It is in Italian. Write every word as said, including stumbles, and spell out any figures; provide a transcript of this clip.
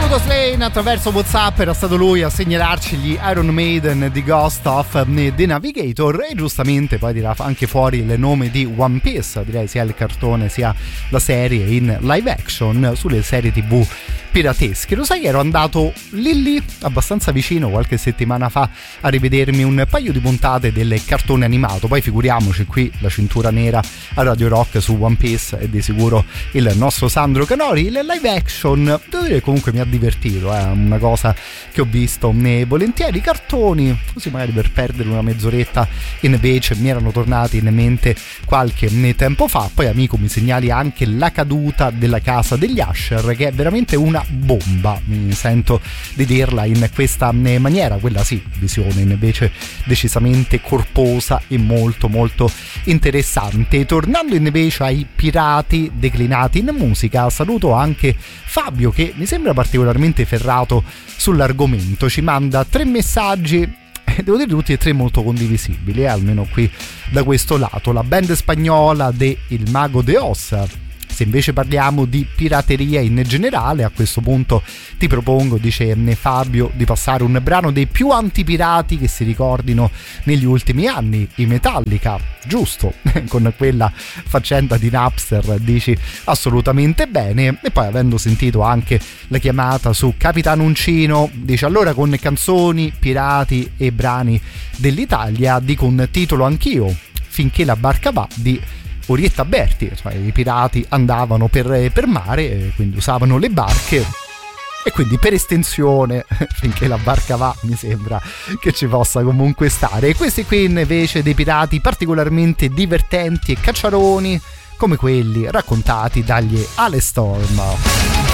Lucas Lane attraverso WhatsApp era stato lui a segnalarci gli Iron Maiden di Ghost of the Navigator, e giustamente poi dirà anche fuori il nome di One Piece, direi sia il cartone sia la serie in live action sulle serie tv piratesche. Lo sai che ero andato lì lì abbastanza vicino qualche settimana fa a rivedermi un paio di puntate del cartone animato, poi figuriamoci qui la cintura nera a Radio Rock su One Piece è di sicuro il nostro Sandro Canori. Il live action devo dire comunque mi ha divertito, è eh? una cosa che ho visto né volentieri. I cartoni così magari per perdere una mezz'oretta invece mi erano tornati in mente qualche tempo fa. Poi amico mi segnali anche La caduta della casa degli Usher, che è veramente una bomba, mi sento di dirla in questa maniera, quella sì, visione invece decisamente corposa e molto molto interessante. Tornando invece ai pirati declinati in musica, saluto anche Fabio che mi sembra particolarmente ferrato sull'argomento, ci manda tre messaggi, devo dire tutti e tre molto condivisibili, eh, almeno qui da questo lato. La band spagnola de Il Mago de Oz. Se invece parliamo di pirateria in generale, a questo punto ti propongo, dice Fabio, di passare un brano dei più antipirati che si ricordino negli ultimi anni, i Metallica. Giusto, con quella faccenda di Napster dici assolutamente bene. E poi, avendo sentito anche la chiamata su Capitan Uncino, dice allora con canzoni, pirati e brani dell'Italia dico un titolo anch'io, Finché la barca va di Orietta Berti. Cioè, i pirati andavano per, per mare, quindi usavano le barche, e quindi per estensione Finché la barca va mi sembra che ci possa comunque stare. E questi qui invece dei pirati particolarmente divertenti e cacciaroni come quelli raccontati dagli Halestorm.